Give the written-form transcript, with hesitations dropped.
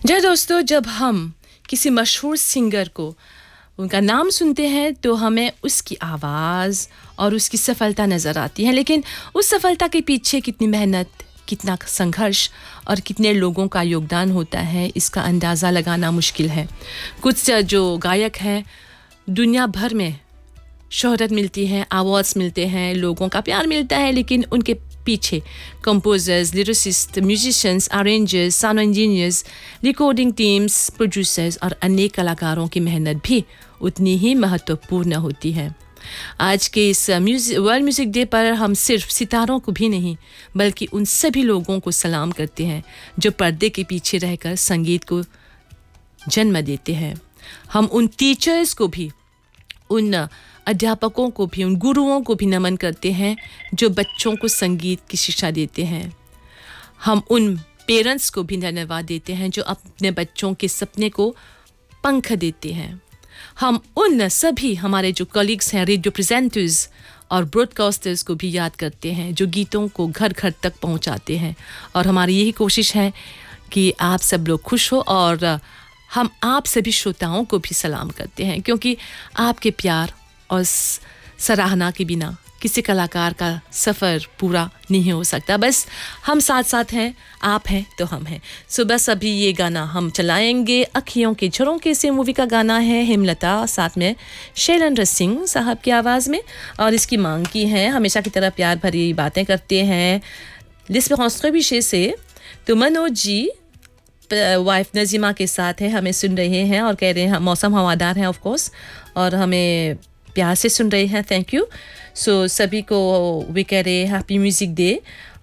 जी दोस्तों, जब हम किसी मशहूर सिंगर को उनका नाम सुनते हैं तो हमें उसकी आवाज़ और उसकी सफलता नज़र आती है, लेकिन उस सफलता के पीछे कितनी मेहनत, कितना संघर्ष और कितने लोगों का योगदान होता है, इसका अंदाज़ा लगाना मुश्किल है। कुछ जो गायक हैं, दुनिया भर में शोहरत मिलती है, अवार्ड्स मिलते हैं, लोगों का प्यार मिलता है, लेकिन उनके पीछे composers, lyricist, musicians, arrangers, sound engineers, recording teams, producers और अनेक कलाकारों की मेहनत भी उतनी ही महत्वपूर्ण होती है। आज के इस वर्ल्ड म्यूज़िक डे पर हम सिर्फ सितारों को भी नहीं, बल्कि उन सभी लोगों को सलाम करते हैं जो पर्दे के पीछे रहकर संगीत को जन्म देते हैं। हम उन टीचर्स को भी, उन अध्यापकों को भी, उन गुरुओं को भी नमन करते हैं जो बच्चों को संगीत की शिक्षा देते हैं। हम उन पेरेंट्स को भी धन्यवाद देते हैं जो अपने बच्चों के सपने को पंख देते हैं। हम उन सभी हमारे जो कलीग्स हैं, रेडियो प्रेजेंटर्स और ब्रॉडकास्टर्स को भी याद करते हैं जो गीतों को घर घर तक पहुंचाते हैं। और हमारी यही कोशिश है कि आप सब लोग खुश हो, और हम आप सभी श्रोताओं को भी सलाम करते हैं, क्योंकि आपके प्यार और सराहना के बिना किसी कलाकार का सफ़र पूरा नहीं हो सकता। बस हम साथ साथ हैं, आप हैं तो हम हैं। सो बस अभी ये गाना हम चलाएंगे, अखियों के झरोखे से मूवी का गाना है, हेमलता साथ में शैलेंद्र सिंह साहब की आवाज़ में, और इसकी मांग की है हमेशा की तरह प्यार भरी बातें करते हैं लिस्पेरेंस विषय से। तो मनोज जी वाइफ नजीमा के साथ है, हमें सुन रहे हैं और कह रहे हैं मौसम हवादार है ऑफ कोर्स, और हमें प्यार से सुन रहे हैं, थैंक यू। सो सभी को वे कह रहे हैप्पी म्यूज़िक डे,